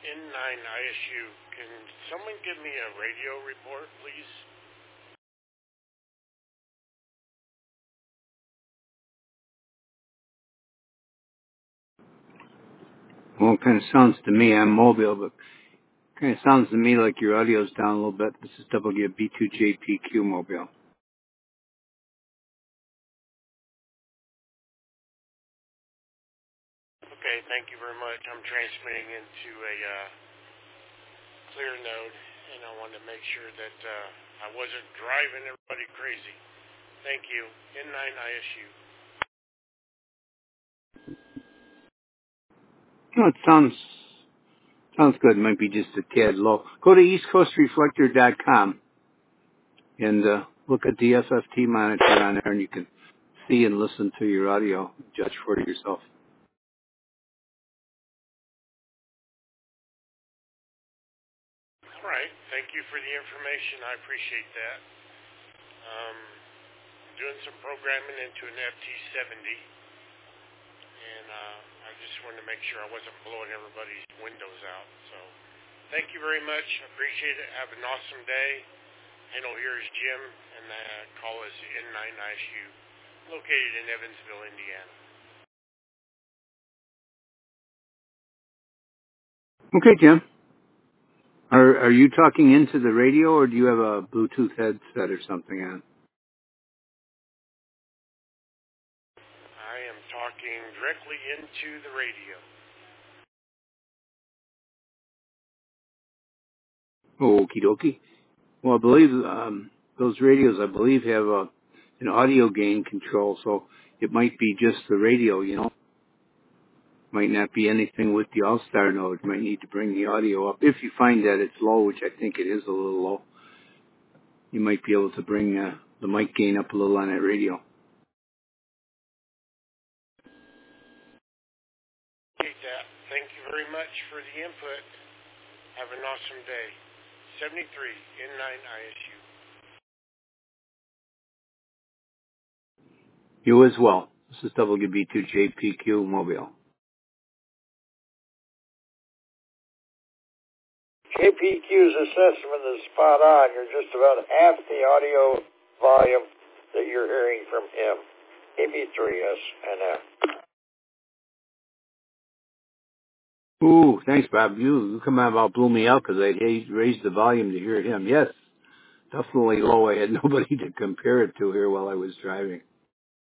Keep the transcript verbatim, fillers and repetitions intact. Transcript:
N nine I S U. Can someone give me a radio report, please? Well, it kind of sounds to me, I'm mobile, but it kind of sounds to me like your audio's down a little bit. This is W B two J P Q mobile. Okay, thank you very much. I'm transmitting into a uh, clear node, and I wanted to make sure that uh, I wasn't driving everybody crazy. Thank you. N nine I S U. No, it sounds sounds good. It might be just a tad low. Go to east coast reflector dot com and uh, look at the F F T monitor on there, and you can see and listen to your audio. Judge for yourself. All right. Thank you for the information. I appreciate that. Um, doing some programming into an F T seventy, and uh, I just wanted to make sure I wasn't blowing everybody's windows out. So thank you very much. I appreciate it. Have an awesome day. I know here is Jim, and the call is N nine I S U, located in Evansville, Indiana. Okay, Jim. Are are you talking into the radio, or do you have a Bluetooth headset or something on? I am talking directly into the radio. Okie dokie. Well, I believe um, those radios, I believe, have a, an audio gain control, so it might be just the radio, you know. Might not be anything with the All-Star node. You might need to bring the audio up. If you find that it's low, which I think it is a little low, you might be able to bring uh, the mic gain up a little on that radio. Appreciate that. Thank you very much for the input. Have an awesome day. seventy-three N nine I S U. You as well. This is W B two J P Q Mobile. J P Q's assessment is spot on. You're just about half the audio volume that you're hearing from him. E B three S N F. Ooh, thanks, Bob. You, you come on about blew me out because I raised the volume to hear him. Yes, definitely low. I had nobody to compare it to here while I was driving.